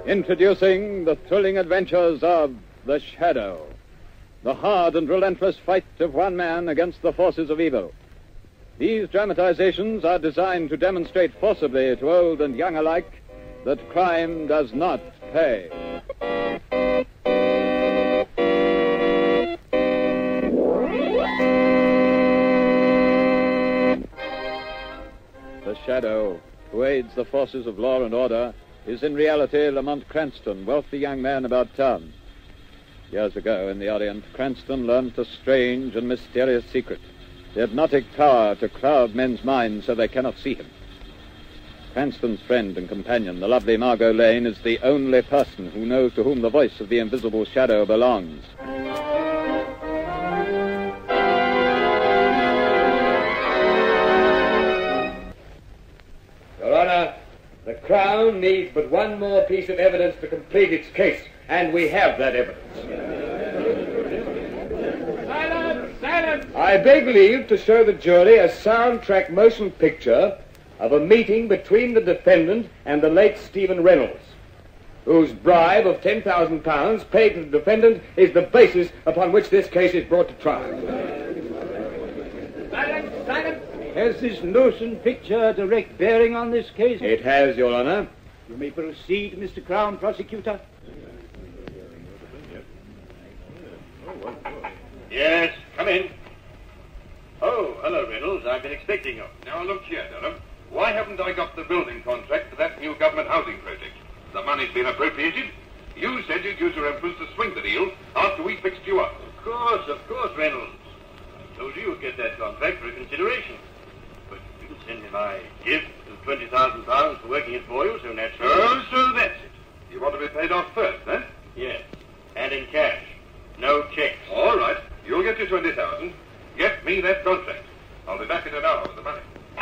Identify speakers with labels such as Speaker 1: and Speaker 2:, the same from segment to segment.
Speaker 1: Introducing the thrilling adventures of The Shadow, the hard and relentless fight of one man against the forces of evil. These dramatizations are designed to demonstrate forcibly to old and young alike that crime does not pay. The Shadow, who aids the forces of law and order, is in reality Lamont Cranston, wealthy young man about town. Years ago, in the Orient, Cranston learnt a strange and mysterious secret, the hypnotic power to cloud men's minds so they cannot see him. Cranston's friend and companion, the lovely Margot Lane, is the only person who knows to whom the voice of the invisible Shadow belongs.
Speaker 2: Your Honor, the Crown needs but one more piece of evidence to complete its case, and we have that evidence.
Speaker 3: Silence! Silence!
Speaker 2: I beg leave to show the jury a soundtrack motion picture of a meeting between the defendant and the late Stephen Reynolds, whose bribe of £10,000 paid to the defendant is the basis upon which this case is brought to trial.
Speaker 3: Silence! Silence! Has this motion picture a direct bearing on this case?
Speaker 2: It has, Your Honor.
Speaker 3: You may proceed, Mr. Crown Prosecutor.
Speaker 4: Yes, come in. Oh, hello, Reynolds. I've been expecting you. Now, look here, Durham. Why haven't I got the building contract for that new government housing project? The money's been appropriated. You said you'd use your influence to swing the deal after we fixed you up. Of course, Reynolds. I told you you'd get that contract for a consideration. But you send me my gift of £20,000 for working it for you, so naturally... Oh, so that's it. You want to be paid off first, eh? Yes, and in cash. No checks. All right. You'll get your 20,000. Get me that contract. I'll be back in an hour with the money.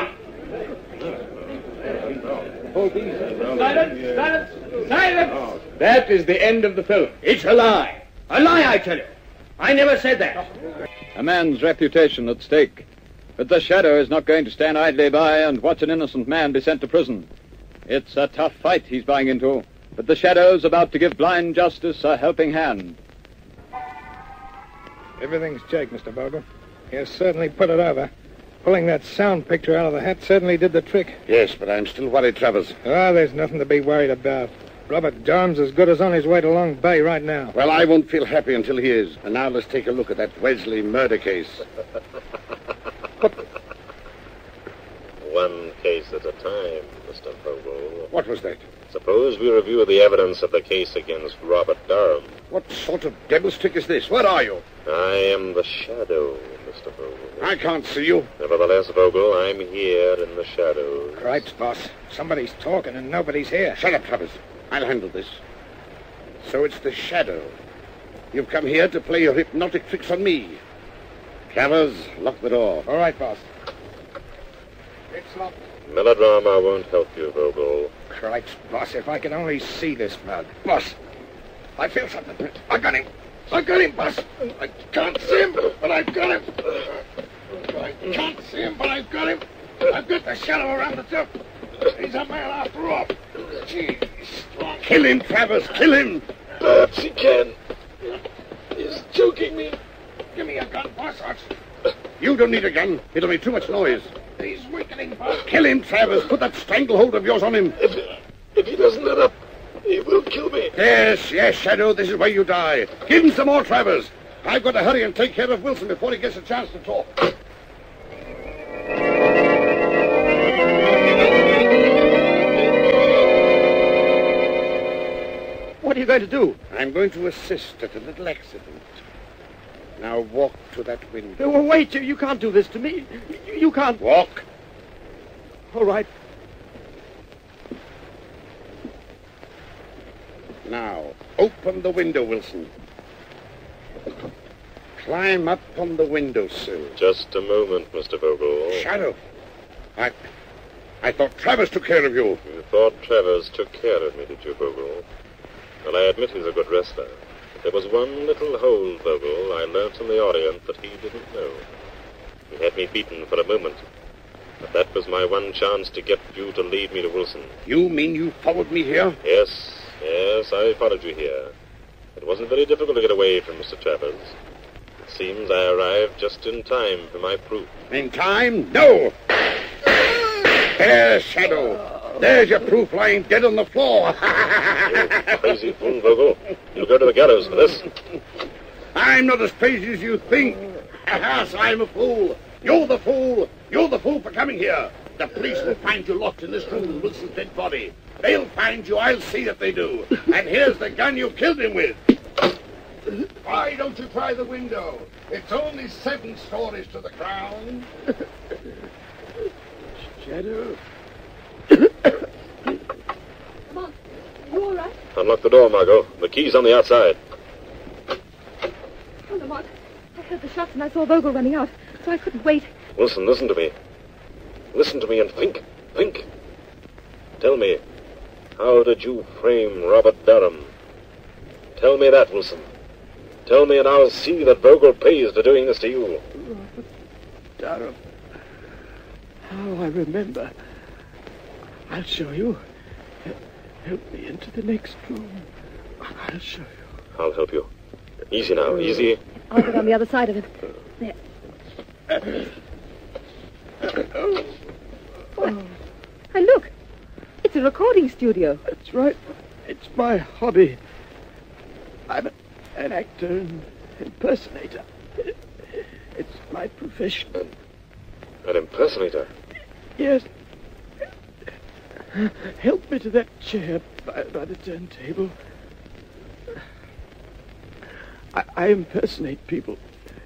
Speaker 3: Silence! Silence! Silence!
Speaker 2: That is the end of the film.
Speaker 3: It's a lie. A lie, I tell you. I never said that.
Speaker 1: A man's reputation at stake. But the Shadow is not going to stand idly by and watch an innocent man be sent to prison. It's a tough fight he's buying into, but the Shadow's about to give blind justice a helping hand.
Speaker 5: Everything's Jake, Mr. Vogel. He has certainly put it over. Pulling that sound picture out of the hat certainly did the trick.
Speaker 6: Yes, but I'm still worried, Travers.
Speaker 5: Oh, there's nothing to be worried about. Robert Durham's as good as on his way to Long Bay right now.
Speaker 6: Well, I won't feel happy until he is. And now let's take a look at that Wesley murder case.
Speaker 7: One case at a time, Mr. Vogel.
Speaker 6: What was that?
Speaker 7: Suppose we review the evidence of the case against Robert Durham.
Speaker 6: What sort of devil's trick is this? Where are you?
Speaker 7: I am the Shadow, Mr. Vogel.
Speaker 6: I can't see you.
Speaker 7: Nevertheless, Vogel, I'm here in the shadows.
Speaker 5: Cripes, boss. Somebody's talking and nobody's here.
Speaker 6: Shut up, Travers. I'll handle this. So it's the Shadow. You've come here to play your hypnotic tricks on me. Travers, lock the door.
Speaker 5: All right, boss. It's locked.
Speaker 7: Melodrama won't help you, Vogel.
Speaker 5: Cripes, boss, if I could only see this mug. Boss, I feel something. I got him. I got him, boss. I can't see him, but I've got him. I can't see him, but I've got him. I've got the Shadow around the tip. He's a man after all. Gee, he's strong.
Speaker 6: Kill him, Travers, kill him.
Speaker 5: Perhaps he can. He's choking me. Give me a gun, boss.
Speaker 6: You don't need a gun. It'll be too much noise.
Speaker 5: He's weakening, boss.
Speaker 6: Kill him, Travers. Put that stranglehold of yours on him.
Speaker 5: If he doesn't let up, he will kill me.
Speaker 6: Yes, Shadow, this is where you die. Give him some more, Travers. I've got to hurry and take care of Wilson before he gets a chance to talk.
Speaker 5: What are you going to do?
Speaker 6: I'm going to assist at a little accident. Now walk to that window.
Speaker 5: Oh, wait, you can't do this to me. You can't.
Speaker 6: Walk.
Speaker 5: All right.
Speaker 6: Now, open the window, Wilson. Climb up on the windowsill.
Speaker 7: Just a moment, Mr. Vogel.
Speaker 6: Shadow. I thought Travers took care of you.
Speaker 7: You thought Travers took care of me, did you, Vogel? Well, I admit he's a good wrestler. But there was one little hold, Vogel, I learnt in the Orient that he didn't know. He had me beaten for a moment. But that was my one chance to get you to lead me to Wilson.
Speaker 6: You mean you followed me here?
Speaker 7: Yes, Yes, I followed you here. It wasn't very difficult to get away from Mr. Travers. It seems I arrived just in time for my proof.
Speaker 6: In time? No! There's Shadow. There's your proof lying dead on the floor.
Speaker 7: You crazy fool, Vogel. You'll go to the gallows for this.
Speaker 6: I'm not as crazy as you think. Yes, I'm a fool. You're the fool. You're the fool for coming here. The police will find you locked in this room with Wilson's dead body. They'll find you. I'll see that they do. And here's the gun you killed him with. Why don't you try the window? It's only 7 stories to the ground.
Speaker 3: Shadow.
Speaker 8: Come on. You all right?
Speaker 7: Unlock the door, Margot. The key's on the outside.
Speaker 8: Oh, Lamont. I heard the shots and I saw Vogel running out, so I couldn't wait.
Speaker 7: Wilson, listen to me. Listen to me and think. Think. Tell me, how did you frame Robert Durham? Tell me that, Wilson. Tell me and I'll see that Vogel pays for doing this to you.
Speaker 3: Robert Durham. How I remember. I'll show you. Help me into the next room. I'll show you.
Speaker 7: I'll help you. Easy now, easy.
Speaker 8: I'll get on the other side of it. There. What? Hey, look. It's a recording studio.
Speaker 3: That's right. It's my hobby. I'm an actor and impersonator. It's my profession.
Speaker 7: An impersonator?
Speaker 3: Yes. Help me to that chair by the turntable. I impersonate people.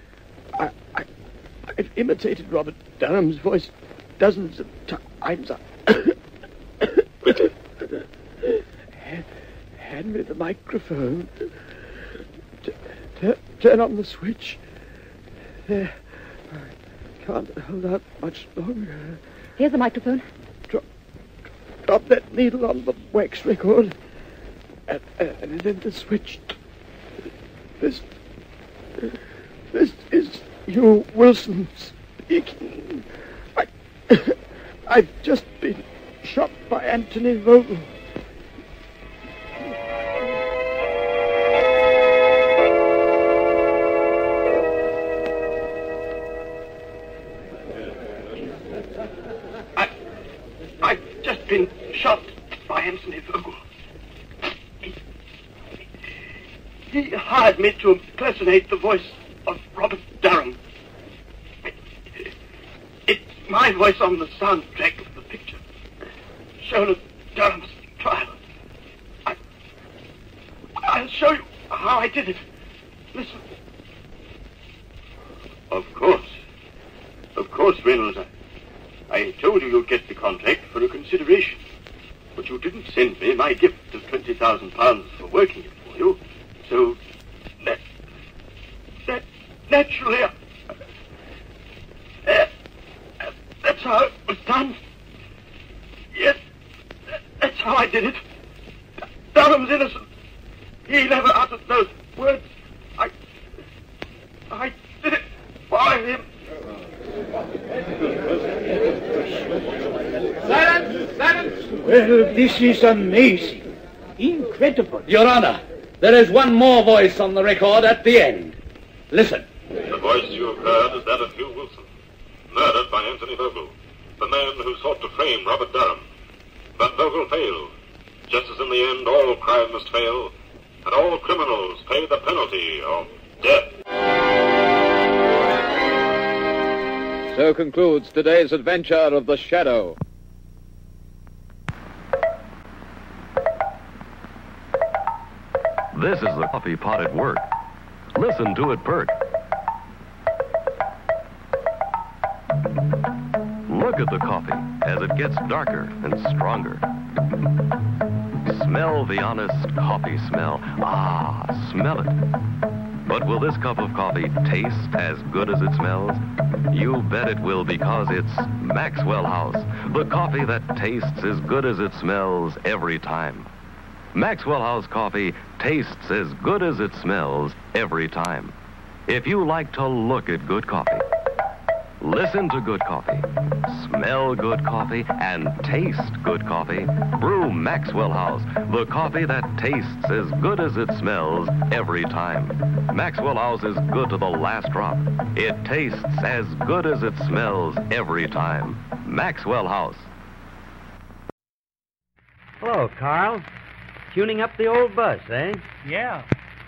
Speaker 3: I've imitated Robert Durham's voice dozens of times.
Speaker 7: Quickly.
Speaker 3: Hand me the microphone. Turn on the switch. There. I can't hold out much longer.
Speaker 8: Here's the microphone.
Speaker 3: Drop that needle on the wax record. And then the switch. This is Hugh Wilson speaking. I've just been shot by Anthony Vogel.
Speaker 4: I've just been shot by Anthony Vogel. He hired me to impersonate the voice of Robert Durham. It's my voice on the soundtrack of the picture shown at Durham's trial. I'll show you how I did it. Listen. Of course, Reynolds. I told you you'd get the contract for a consideration. But you didn't send me my gift of £20,000 for working it for you. So, that naturally, that's how it was done. Yes, that's how I did it. Durham's innocent. He never uttered those words. I did it for him.
Speaker 3: Silence! Well, this is amazing. Incredible.
Speaker 9: Your Honor, there is one more voice on the record at the end. Listen.
Speaker 7: The voice you have heard is that of Hugh Wilson, murdered by Anthony Vogel, the man who sought to frame Robert Durham. But Vogel failed, just as in the end all crime must fail, and all criminals pay the penalty of death.
Speaker 1: So concludes today's adventure of The Shadow.
Speaker 10: This is the coffee pot at work. Listen to it perk. Look at the coffee as it gets darker and stronger. Smell the honest coffee smell. Ah, smell it. But will this cup of coffee taste as good as it smells? You bet it will, because it's Maxwell House, the coffee that tastes as good as it smells every time. Maxwell House coffee tastes as good as it smells every time. If you like to look at good coffee, Listen to good coffee, smell good coffee, and taste good coffee. Brew Maxwell House, the coffee that tastes as good as it smells every time. Maxwell House is good to the last drop. It tastes as good as it smells every time. Maxwell House.
Speaker 11: Hello, Carl. Tuning up the old bus, eh?
Speaker 12: Yeah.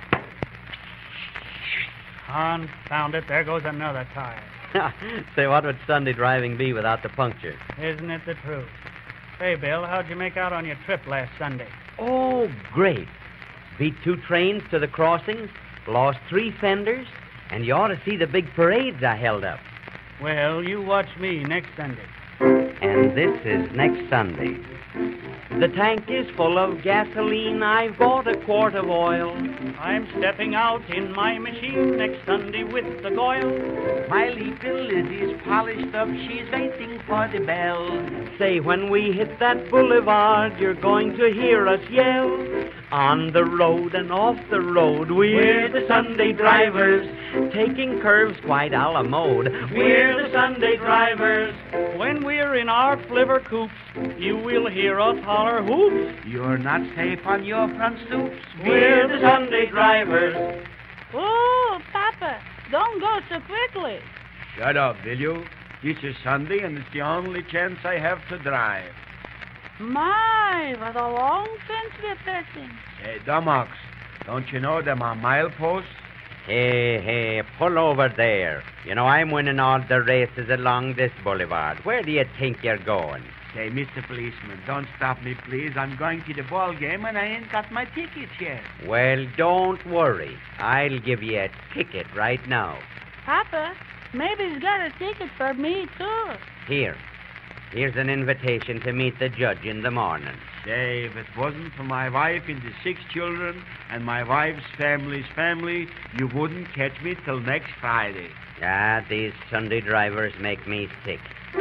Speaker 12: Confound it, there goes another tire.
Speaker 11: Say, what would Sunday driving be without the puncture?
Speaker 12: Isn't it the truth? Say, Bill, how'd you make out on your trip last Sunday?
Speaker 11: Oh, great. Beat 2 trains to the crossings, lost 3 fenders, and you ought to see the big parades I held up.
Speaker 12: Well, you watch me next Sunday.
Speaker 11: And this is next Sunday. The tank is full of gasoline. I've bought a quart of oil.
Speaker 12: I'm stepping out in my machine next Sunday with the goil.
Speaker 13: My little Lizzie's polished up. She's waiting for the bell.
Speaker 11: Say, when we hit that boulevard, you're going to hear us yell. On the road and off the road, we're the Sunday drivers, taking curves quite a la mode. We're the Sunday drivers.
Speaker 12: When we're in our flivver coops, you will hear us holler hoops.
Speaker 13: You're not safe on your front stoops.
Speaker 11: We're the Sunday drivers.
Speaker 14: Oh, Papa, don't go so quickly.
Speaker 15: Shut up, will you? This is Sunday, and it's the only chance I have to drive.
Speaker 14: My, what a long fence we're passing.
Speaker 15: Hey, Dumox, don't you know them are mileposts?
Speaker 11: Hey, pull over there. You know, I'm winning all the races along this boulevard. Where do you think you're going?
Speaker 15: Say, Mr. Policeman, don't stop me, please. I'm going to the ball game, and I ain't got my ticket yet.
Speaker 11: Well, don't worry. I'll give you a ticket right now.
Speaker 14: Papa, maybe he's got a ticket for me, too.
Speaker 11: Here's an invitation to meet the judge in the morning.
Speaker 15: Say, if it wasn't for my wife and the 6 children and my wife's family's family, you wouldn't catch me till next Friday.
Speaker 11: Ah, these Sunday drivers make me sick.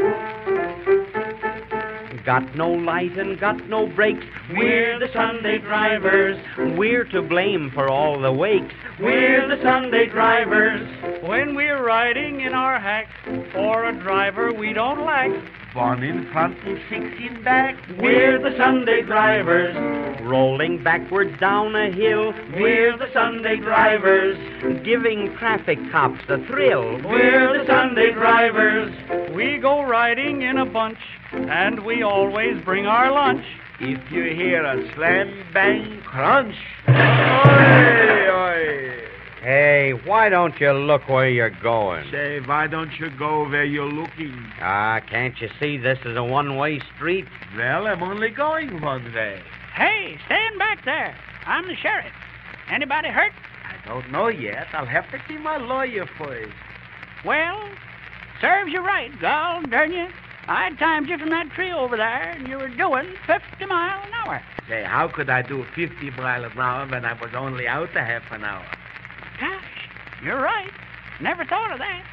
Speaker 11: Got no light and got no brakes. We're the Sunday drivers. We're to blame for all the wakes. We're the Sunday drivers.
Speaker 12: When we're riding in our hack, for a driver we don't lack.
Speaker 15: 1 in front and 6 in back.
Speaker 11: We're the Sunday drivers. Rolling backwards down a hill. We're the Sunday drivers. Giving traffic cops a thrill. We're the Sunday drivers.
Speaker 12: We go riding in a bunch, and we always bring our lunch.
Speaker 15: If you hear a slam, bang, crunch. Oi, oi.
Speaker 11: Hey, why don't you look where you're going?
Speaker 15: Say, why don't you go where you're looking?
Speaker 11: Can't you see this is a one-way street?
Speaker 15: Well, I'm only going one way.
Speaker 12: Hey, stand back there. I'm the sheriff. Anybody hurt?
Speaker 15: I don't know yet. I'll have to see my lawyer first.
Speaker 12: Well, serves you right, gol darn you. I timed you from that tree over there, and you were doing 50 miles an hour.
Speaker 15: Say, how could I do 50 miles an hour when I was only out a half an hour?
Speaker 12: Gosh, you're right. Never thought of that.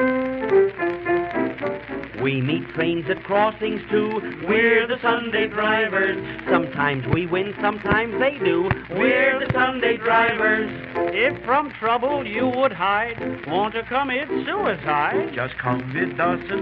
Speaker 11: We meet trains at crossings, too. We're the Sunday drivers. Sometimes we win, sometimes they do. We're the Sunday drivers.
Speaker 12: If from trouble you would hide, want to commit suicide,
Speaker 15: just come with us and